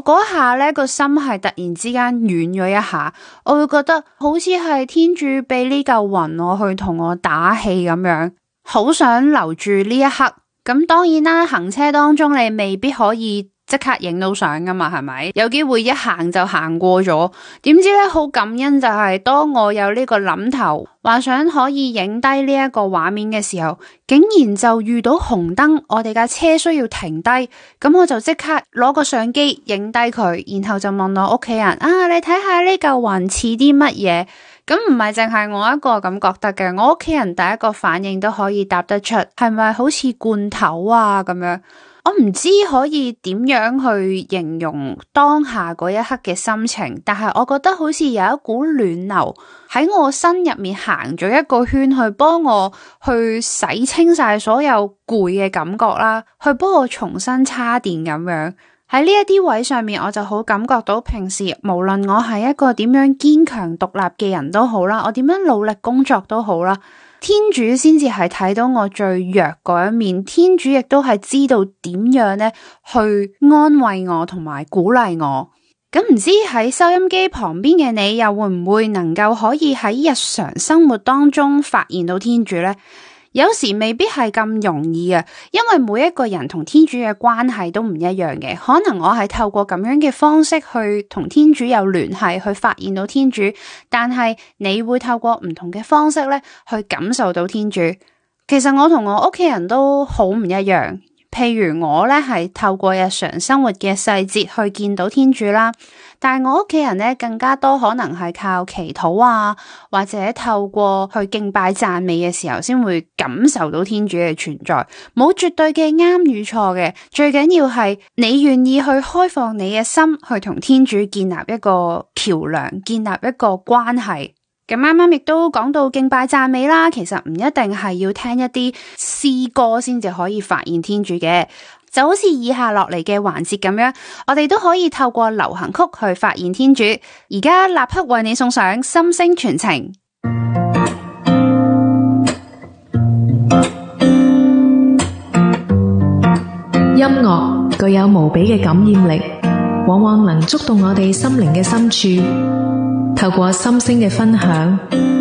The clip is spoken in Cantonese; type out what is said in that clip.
嗰下咧個心係突然之間軟咗一下，我會覺得好似係天主俾呢嚿雲我去同我打氣咁樣，好想留住呢一刻。咁當然啦，行車當中你未必可以即刻影到相噶嘛，係咪？有機會一行就行過咗。點知咧好感恩就係當我有呢個諗頭，幻想可以影低呢一個畫面嘅時候，竟然就遇到紅燈，我哋架車需要停低，咁我就即刻攞個相機影低佢，然後就問我屋企人啊，你睇下呢嚿雲似啲乜嘢？咁唔係淨係我一個咁覺得嘅，我屋企人第一個反應都可以答得出，係咪好似罐頭啊咁樣？我唔知可以點樣去形容當下嗰一刻嘅心情，但係我覺得好似有一股暖流喺我身入面行咗一個圈，去幫我去洗清晒所有攰嘅感覺啦，去幫我重新叉電咁樣。喺呢一啲位上面，我就好感覺到平時無論我係一個點樣堅強獨立嘅人都好啦，我點樣努力工作都好啦，天主先至係睇到我最弱嗰一面，天主亦都係知道點樣咧去安慰我同埋鼓勵我。咁唔知喺收音機旁邊嘅你又會唔會能夠可以喺日常生活當中發現到天主呢？有時未必係咁容易啊，因為每一個人同天主嘅關係都唔一樣嘅。可能我係透過咁樣嘅方式去同天主有聯繫，去發現到天主，但係你會透過唔同嘅方式咧去感受到天主。其實我同我屋企人都好唔一樣。譬如我咧係透過日常生活嘅細節去見到天主啦，但係我屋企人咧更加多可能係靠祈禱啊，或者透過去敬拜讚美嘅時候先會感受到天主嘅存在。冇絕對嘅啱與錯嘅，最緊要係你願意去開放你嘅心去同天主建立一個橋梁，建立一個關係。咁啱啱亦都講到敬拜讚美啦，其實唔一定係要聽一啲詩歌先至可以發現天主嘅，就好似以下落嚟嘅環節咁樣，我哋都可以透過流行曲去發現天主。而家立刻為你送上心聲傳情。 音樂具有無比嘅感染力，往往能觸動我哋心靈嘅深處。透過心聲嘅分享，